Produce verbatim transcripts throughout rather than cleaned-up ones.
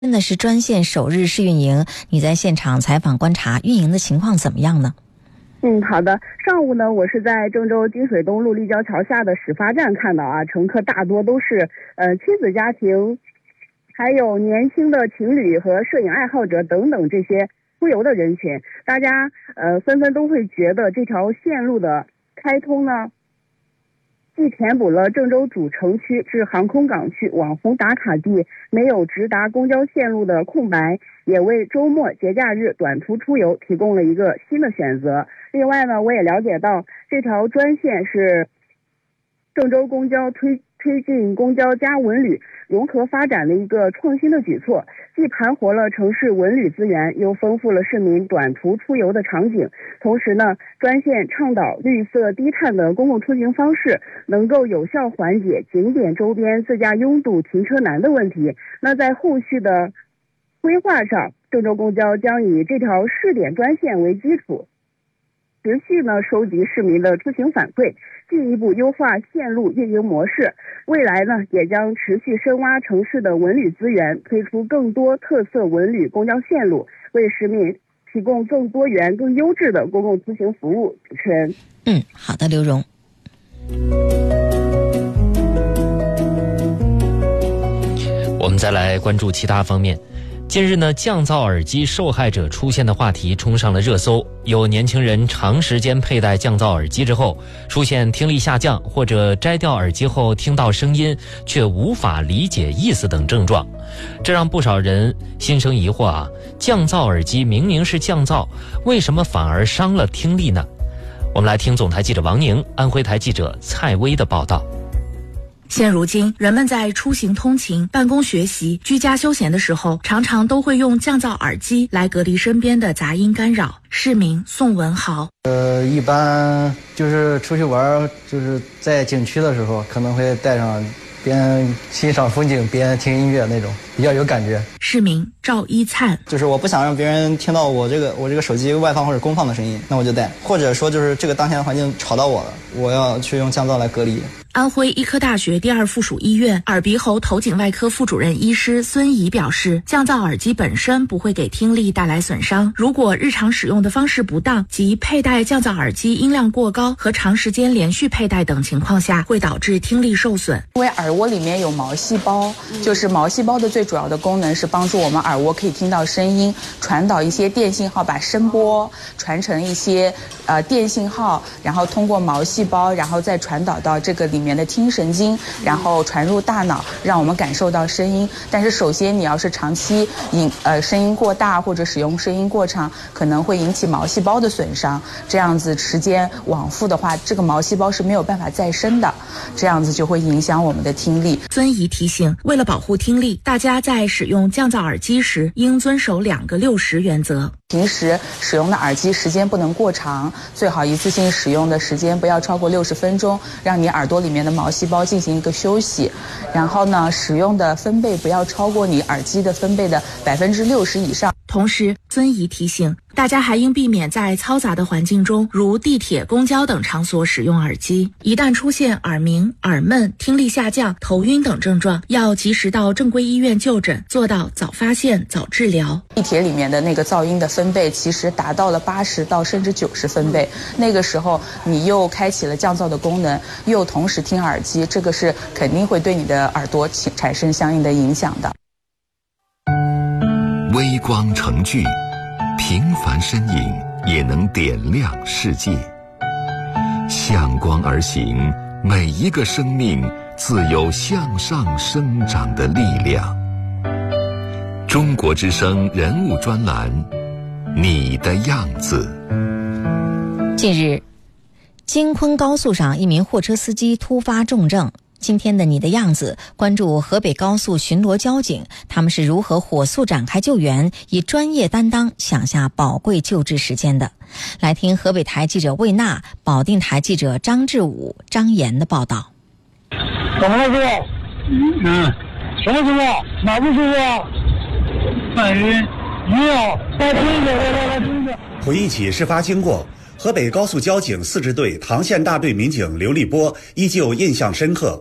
真的是专线首日试运营，你在现场采访观察运营的情况怎么样呢？ 嗯，好的。上午呢，我是在郑州金水东路立交桥下的始发站看到啊，乘客大多都是呃亲子家庭，还有年轻的情侣和摄影爱好者等等这些出游的人群，大家呃纷纷都会觉得这条线路的开通呢，既填补了郑州主城区至航空港区网红打卡地没有直达公交线路的空白，也为周末节假日短途出游提供了一个新的选择。另外呢，我也了解到这条专线是郑州公交推推进公交加文旅融合发展的一个创新的举措，既盘活了城市文旅资源，又丰富了市民短途出游的场景。同时呢，专线倡导绿色低碳的公共出行方式，能够有效缓解景点周边自驾拥堵停车难的问题。那在后续的规划上，郑州公交将以这条试点专线为基础，持续呢收集市民的出行反馈，进一步优化线路运营模式。未来呢，也将持续深挖城市的文旅资源，推出更多特色文旅公交线路，为市民提供更多元、更优质的公共出行服务。主持人， 嗯，好的，刘荣。 我们再来关注其他方面。近日呢，降噪耳机受害者出现的话题冲上了热搜。有年轻人长时间佩戴降噪耳机之后，出现听力下降，或者摘掉耳机后听到声音却无法理解意思等症状，这让不少人心生疑惑啊！降噪耳机明明是降噪，为什么反而伤了听力呢？我们来听总台记者王宁、安徽台记者蔡薇的报道。 现如今，人们在出行通勤、办公学习、居家休闲的时候，常常都会用降噪耳机来隔离身边的杂音干扰。市民宋文豪， 呃，一般就是出去玩，就是在景区的时候，可能会带上，边欣赏风景边听音乐那种，比较有感觉。 市民赵一灿， 就是我不想让别人听到我这个我这个手机外放或者公放的声音，那我就带，或者说就是这个当前的环境吵到我了，我要去用降噪来隔离。 安徽医科大学第二附属医院耳鼻喉头颈外科副主任医师孙怡表示，降噪耳机本身不会给听力带来损伤，如果日常使用的方式不当，及佩戴降噪耳机音量过高和长时间连续佩戴等情况下，会导致听力受损。 因为耳蜗里面有毛细胞，就是毛细胞的最主要的功能是帮助我们耳蜗可以听到声音，传导一些电信号，把声波传成一些呃电信号，然后通过毛细胞，然后再传导到这个里面的听神经，然后传入大脑，让我们感受到声音。但是首先你要是长期引呃声音过大或者使用声音过长，可能会引起毛细胞的损伤，这样子时间往复的话，这个毛细胞是没有办法再生的，这样子就会影响我们的听力。 孙怡提醒，为了保护听力，大家在使用降噪耳机时应遵守两个六十原则。 平时使用的耳机时间不能过长，最好一次性使用的时间不要超过六十分钟，让你耳朵里面的毛细胞进行一个休息。然后呢，使用的分贝不要超过你耳机的分贝的百分之六十以上。 同时，孙怡提醒大家还应避免在嘈杂的环境中，如地铁、公交等场所使用耳机。一旦出现耳鸣、耳闷、听力下降、头晕等症状，要及时到正规医院就诊，做到早发现、早治疗。 地铁里面的那个噪音的分贝其实达到了八十到甚至九十分贝，那个时候你又开启了降噪的功能，又同时听耳机，这个是肯定会对你的耳朵产生相应的影响的。 微光成炬，平凡身影也能点亮世界。向光而行，每一个生命自有向上生长的力量。中国之声人物专栏，你的样子。 近日，京昆高速上一名货车司机突发重症。今天的你的样子关注河北高速巡逻交警，他们是如何火速展开救援，以专业担当抢下宝贵救治时间的。来听河北台记者魏娜、保定台记者张志武、张岩的报道。 怎么了师傅？嗯，什么情况？哪不舒服？犯晕，晕啊！来听一下，来来听一下。 回忆起事发经过，河北高速交警四支队唐县大队民警刘立波依旧印象深刻。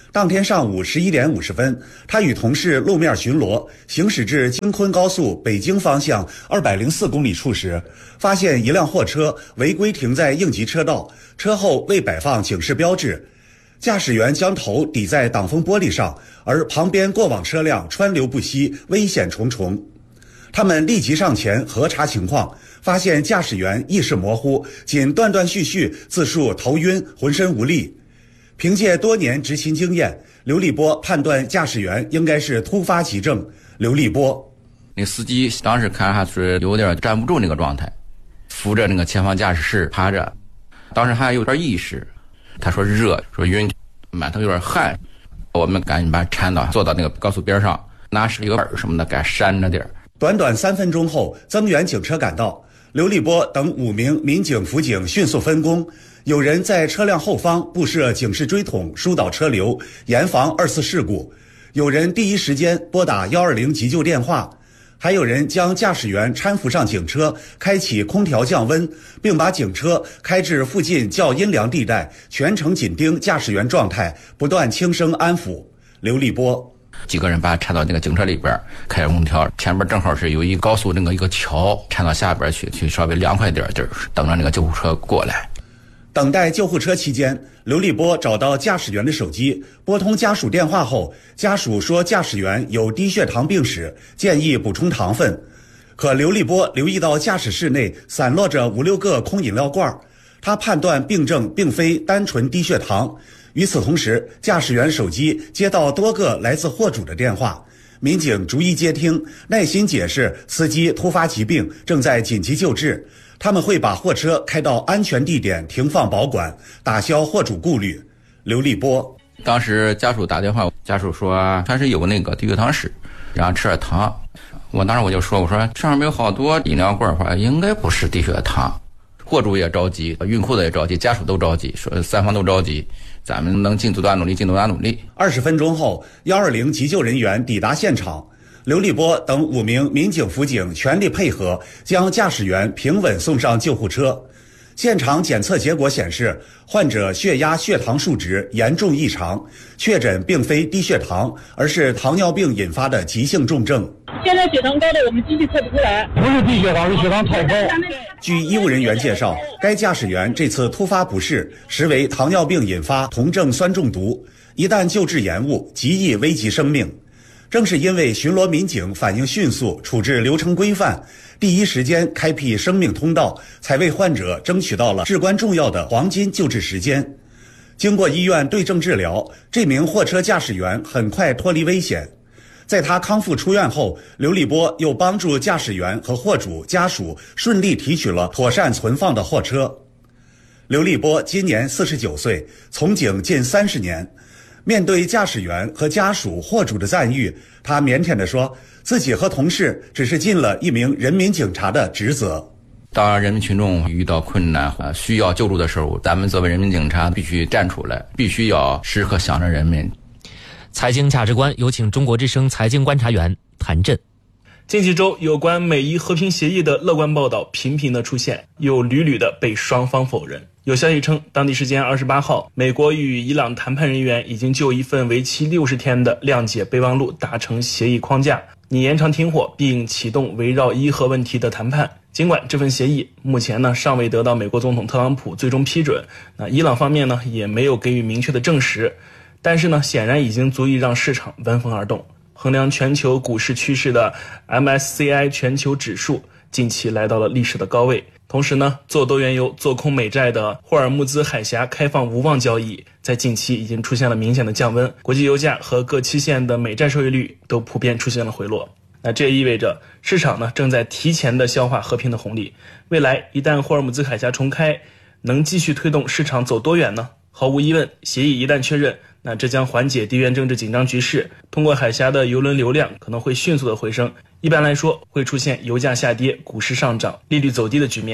当天上午十一点五十分，他与同事路面巡逻，行驶至京昆高速北京方向二百零四公里处时，发现一辆货车违规停在应急车道，车后未摆放警示标志。驾驶员将头抵在挡风玻璃上，而旁边过往车辆川流不息，危险重重。他们立即上前核查情况，发现驾驶员意识模糊，仅断断续续自述头晕、浑身无力。凭借多年执勤经验，刘立波判断驾驶员应该是突发急症。刘立波， 那司机当时看还是有点站不住那个状态，扶着那个前方驾驶室趴着，当时还有点意识。他说热，说晕，满头有点汗。我们赶紧把他搀到，坐到那个高速边上，拿是一个板什么的给扇着点儿。 短短三分钟后，增援警车赶到，刘立波等五名民警辅警迅速分工，有人在车辆后方布设警示锥筒，疏导车流，严防二次事故；有人第一时间拨打一二零急救电话。还有人将驾驶员搀扶上警车，开启空调降温，并把警车开至附近较阴凉地带，全程紧盯驾驶员状态，不断轻声安抚。刘立波， 几个人把他搀到那个警车里边，开着空调，前边正好是有一高速那个一个桥，搀到下边去，去稍微凉快点地儿，等着那个救护车过来。 等待救护车期间，刘立波找到驾驶员的手机，拨通家属电话后，家属说驾驶员有低血糖病史，建议补充糖分。可刘立波留意到驾驶室内散落着五六个空饮料罐，他判断病症并非单纯低血糖。与此同时，驾驶员手机接到多个来自货主的电话，民警逐一接听，耐心解释司机突发疾病，正在紧急救治。他们会把货车开到安全地点停放保管，打消货主顾虑。刘立波， 当时家属打电话，家属说他是有那个低血糖史，然后吃点糖。我当时我就说，我说上面有好多饮料罐，话应该不是低血糖。货主也着急，孕妇的也着急，家属都着急，说三方都着急，咱们能尽多大努力尽多大努力。 二十分钟后，一二零急救人员抵达现场。刘立波等五名民警辅警全力配合，将驾驶员平稳送上救护车。现场检测结果显示，患者血压、血糖数值严重异常，确诊并非低血糖，而是糖尿病引发的急性重症。 现在血糖高的我们机器测不出来，不是低血糖，是血糖太高。 据医务人员介绍，该驾驶员这次突发不适实为糖尿病引发酮症酸中毒，一旦救治延误，极易危及生命。正是因为巡逻民警反应迅速，处置流程规范，第一时间开辟生命通道，才为患者争取到了至关重要的黄金救治时间。经过医院对症治疗，这名货车驾驶员很快脱离危险。在他康复出院后，刘立波又帮助驾驶员和货主家属顺利提取了妥善存放的货车。刘立波今年四十九岁，从警近三十年。面对驾驶员和家属、货主的赞誉，他腼腆地说，自己和同事只是尽了一名人民警察的职责。 当人民群众遇到困难、呃、需要救助的时候，咱们作为人民警察必须站出来，必须要时刻想着人民。 财经价值观，有请中国之声财经观察员谭震。 近几周有关美伊和平协议的乐观报道频频的出现，又屡屡的被双方否认。有消息称，当地时间二十八号，美国与伊朗谈判人员已经就一份为期六十天的谅解备忘录达成协议框架，拟延长停火并启动围绕伊核问题的谈判。尽管这份协议目前呢尚未得到美国总统特朗普最终批准，那伊朗方面呢也没有给予明确的证实，但是呢显然已经足以让市场闻风而动。衡量全球股市趋势的 M S C I 全球指数近期来到了历史的高位。同时呢，做多原油、做空美债的霍尔木兹海峡开放无望交易，在近期已经出现了明显的降温，国际油价和各期限的美债收益率都普遍出现了回落。那这也意味着市场呢正在提前的消化和平的红利。未来一旦霍尔木兹海峡重开，能继续推动市场走多远呢？毫无疑问，协议一旦确认，那这将缓解地缘政治紧张局势，通过海峡的邮轮流量可能会迅速的回升。一般来说，会出现油价下跌、股市上涨、利率走低的局面。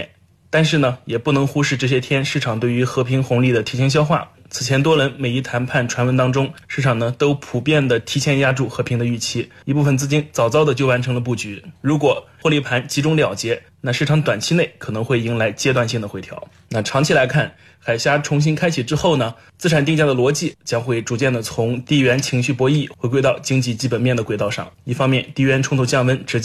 但是呢，也不能忽视这些天市场对于和平红利的提前消化。此前多轮美伊谈判传闻当中，市场呢都普遍的提前压住和平的预期，一部分资金早早的就完成了布局。如果获利盘集中了结，那市场短期内可能会迎来阶段性的回调。那长期来看，海峡重新开启之后呢，资产定价的逻辑将会逐渐的从地缘情绪博弈回归到经济基本面的轨道上。一方面，地缘冲突降温直接